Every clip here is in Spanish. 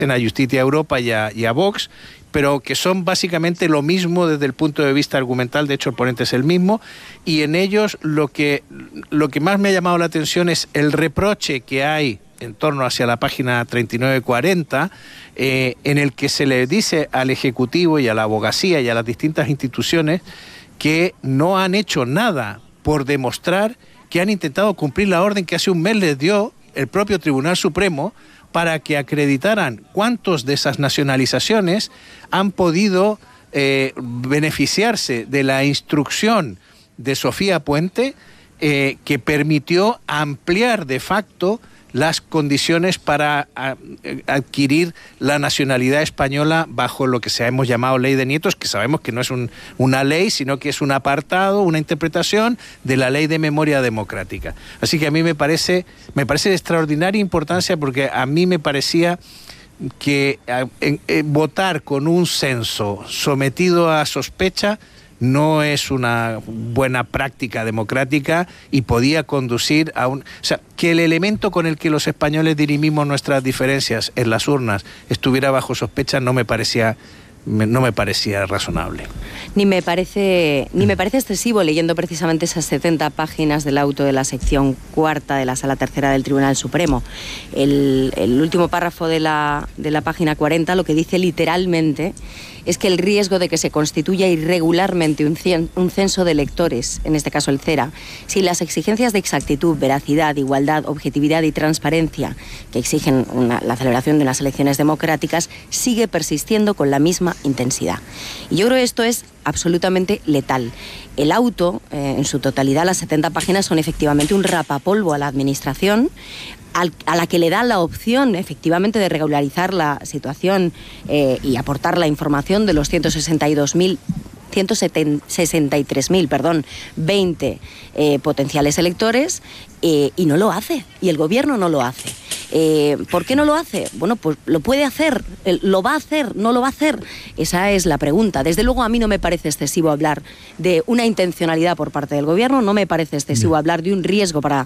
a Justicia Europa y a Vox, pero que son básicamente lo mismo desde el punto de vista argumental. De hecho, el ponente es el mismo, y en ellos lo que más me ha llamado la atención es el reproche que hay en torno hacia la página 39-40, en el que se le dice al Ejecutivo y a la abogacía y a las distintas instituciones que no han hecho nada por demostrar que han intentado cumplir la orden que hace un mes les dio el propio Tribunal Supremo para que acreditaran cuántos de esas nacionalizaciones han podido beneficiarse de la instrucción de Sofía Puente, que permitió ampliar de facto las condiciones para adquirir la nacionalidad española bajo lo que hemos llamado ley de nietos, que sabemos que no es una ley, sino que es un apartado, una interpretación de la ley de memoria democrática. Así que a mí me parece de extraordinaria importancia, porque a mí me parecía que votar con un censo sometido a sospecha no es una buena práctica democrática y podía conducir a o sea, que el elemento con el que los españoles dirimimos nuestras diferencias en las urnas estuviera bajo sospecha no me parecía razonable. Ni me parece excesivo, leyendo precisamente esas 70 páginas del auto de la sección cuarta de la Sala Tercera del Tribunal Supremo. El último párrafo de la página 40 lo que dice literalmente es que el riesgo de que se constituya irregularmente un censo de electores, en este caso el CERA, si las exigencias de exactitud, veracidad, igualdad, objetividad y transparencia que exigen la celebración de unas elecciones democráticas sigue persistiendo con la misma intensidad. Y yo creo que esto es absolutamente letal. El auto, en su totalidad, las 70 páginas, son efectivamente un rapapolvo a la Administración, a la que le da la opción efectivamente de regularizar la situación y aportar la información de los 163.020 potenciales electores, y no lo hace, y el gobierno no lo hace. ¿Por qué no lo hace? Bueno, pues lo puede hacer, lo va a hacer, no lo va a hacer. Esa es la pregunta. Desde luego a mí no me parece excesivo hablar de una intencionalidad por parte del gobierno, no me parece excesivo hablar de un riesgo para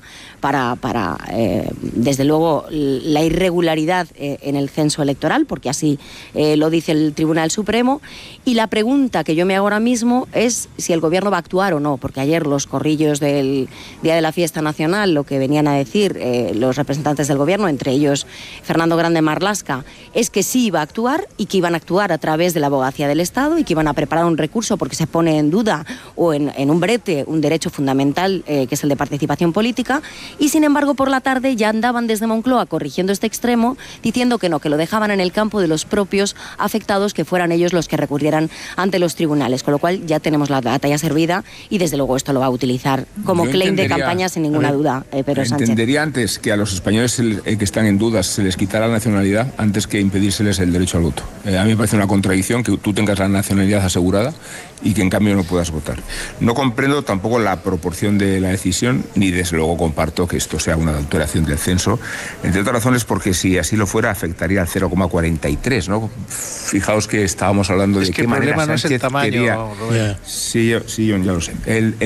desde luego, la irregularidad en el censo electoral, porque así lo dice el Tribunal Supremo. Y la pregunta que yo me hago ahora mismo es si el gobierno va a actuar o no, porque ayer los corrillos del Día de la Fiesta Nacional lo que venían a decir los representantes del gobierno, entre ellos Fernando Grande Marlaska, es que sí iba a actuar y que iban a actuar a través de la Abogacía del Estado y que iban a preparar un recurso porque se pone en duda o en un brete un derecho fundamental que es el de participación política, y sin embargo por la tarde ya andaban desde Moncloa corrigiendo este extremo, diciendo que no, que lo dejaban en el campo de los propios afectados, que fueran ellos los que recurrieran ante los tribunales, con lo cual ya tenemos la batalla servida y desde luego esto lo va a utilizar como claim de campaña sin ninguna duda Pedro Sánchez. Entendería antes que a los españoles que están en dudas se les quitara la nacionalidad antes que impedírseles el derecho al voto. A mí me parece una contradicción que tú tengas la nacionalidad asegurada y que en cambio no puedas votar. No comprendo tampoco la proporción de la decisión, ni desde luego comparto que esto sea una alteración del censo, entre otras razones porque si así lo fuera afectaría al 0,43, ¿no? Fijaos que estábamos hablando de qué manera Sánchez no es el tamaño, quería... Sí, John, ya lo sé. El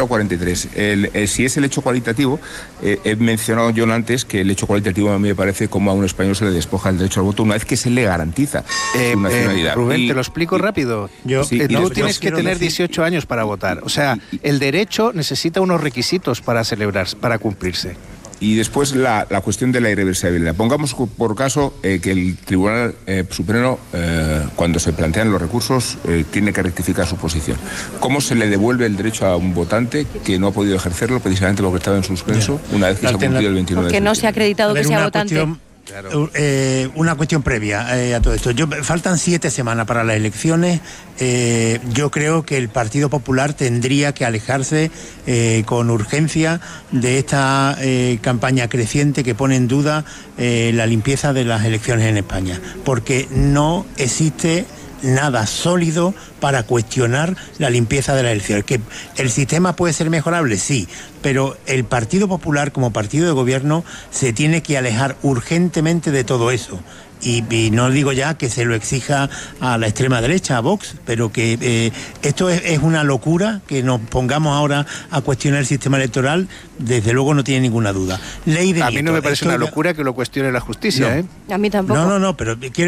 0,43. Si es el hecho cualitativo, he mencionado John antes que el hecho cualitativo a mí me parece como a un español se le despoja el derecho al voto una vez que se le garantiza su nacionalidad. Rubén, te lo explico rápido. Tú tienes que tener 18 años para votar. O sea, el derecho necesita unos requisitos para cumplirse. Y después la cuestión de la irreversibilidad. Pongamos por caso que el Tribunal Supremo, cuando se plantean los recursos, tiene que rectificar su posición. ¿Cómo se le devuelve el derecho a un votante que no ha podido ejercerlo precisamente porque estaba en suspenso una vez que se ha cumplido el 29 de septiembre? Porque no se ha acreditado que sea votante. Claro. Una cuestión previa a todo esto. Faltan 7 semanas para las elecciones. Yo creo que el Partido Popular tendría que alejarse con urgencia de esta campaña creciente que pone en duda la limpieza de las elecciones en España, porque no existe nada sólido para cuestionar la limpieza de las elecciones. ¿Que el sistema puede ser mejorable? Sí, pero el Partido Popular como partido de gobierno se tiene que alejar urgentemente de todo eso. Y no digo ya que se lo exija a la extrema derecha, a Vox, pero que esto es una locura, que nos pongamos ahora a cuestionar el sistema electoral, desde luego no tiene ninguna duda. Ley de A mí no me parece una locura que lo cuestione la justicia, A mí tampoco. No, pero quiero